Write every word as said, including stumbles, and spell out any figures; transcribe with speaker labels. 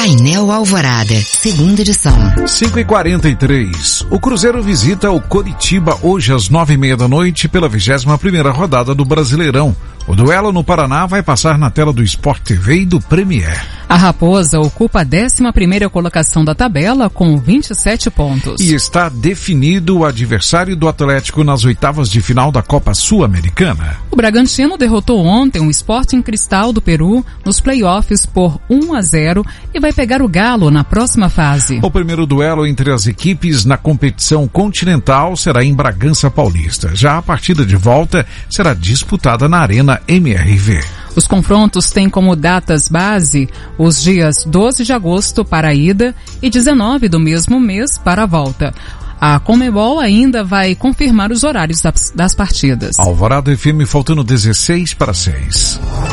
Speaker 1: Painel Alvorada, segunda edição.
Speaker 2: cinco e quarenta e três. O Cruzeiro visita o Coritiba hoje às nove e meia da noite pela vigésima primeira rodada do Brasileirão. O duelo no Paraná vai passar na tela do Sport T V e do Premier.
Speaker 3: A Raposa ocupa a décima primeira colocação da tabela com vinte e sete pontos.
Speaker 2: E está definido o adversário do Atlético nas oitavas de final da Copa Sul-Americana.
Speaker 3: O Bragantino derrotou ontem o Sporting Cristal do Peru nos playoffs por um a zero e vai pegar o Galo na próxima fase.
Speaker 2: O primeiro duelo entre as equipes na competição continental será em Bragança Paulista. Já a partida de volta será disputada na Arena M R V.
Speaker 3: Os confrontos têm como datas base os dias doze de agosto para a ida e dezenove do mesmo mês para a volta. A Conmebol ainda vai confirmar os horários das, das partidas.
Speaker 2: Alvorada F M faltando dezesseis para seis.